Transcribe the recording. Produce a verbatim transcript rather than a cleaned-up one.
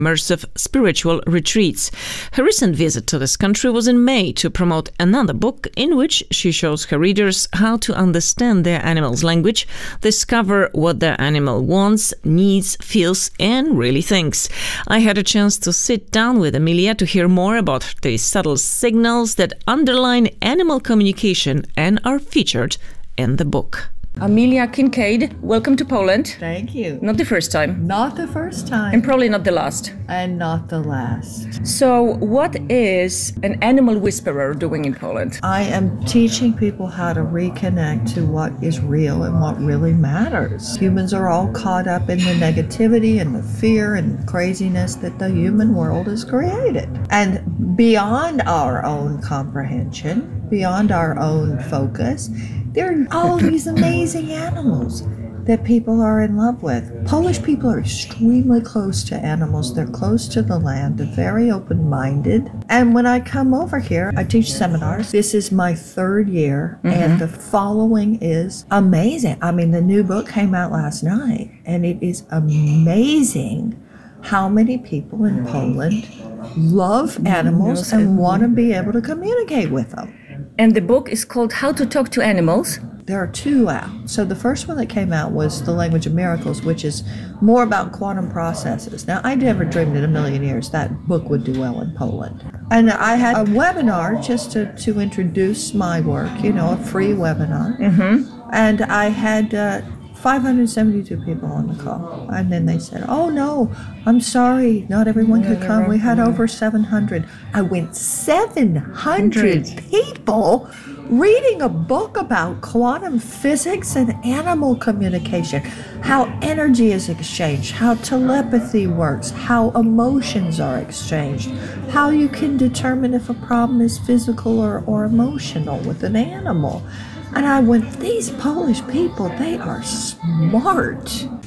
immersive spiritual retreats. Her recent visit to this country was in May to promote another book in which she shows her readers how to understand their animal's language, discover what their animal wants, needs, feels, and really thinks. I had a chance to sit down with Emilia to hear more about the subtle signals that underline animal communication and are featured in the book. Emilia Kincaid, welcome to Poland. Thank you. Not the first time. Not the first time. And probably not the last. And not the last. So what is an animal whisperer doing in Poland? I am teaching people how to reconnect to what is real and what really matters. Humans are all caught up in the negativity and the fear and the craziness that the human world has created. And beyond our own comprehension, beyond our own focus, there are all these amazing animals that people are in love with. Polish people are extremely close to animals. They're close to the land. They're very open-minded. And when I come over here, I teach seminars. This is my third year, mm-hmm. and the following is amazing. I mean, the new book came out last night, and it is amazing how many people in Poland love animals and want to be able to communicate with them. And the book is called How to Talk to Animals. There are two out. So the first one that came out was The Language of Miracles, which is more about quantum processes. Now, I never dreamed in a million years that book would do well in Poland. And I had a webinar just to, to introduce my work, you know, a free webinar. Mm-hmm. And I had uh, five hundred seventy-two people on the call. And then they said, oh, no, I'm sorry, not everyone could come. We had over seven hundred. I went seven hundred people reading a book about quantum physics and animal communication, how energy is exchanged, how telepathy works, how emotions are exchanged, how you can determine if a problem is physical or, or emotional with an animal. And I went, these Polish people, they are smart.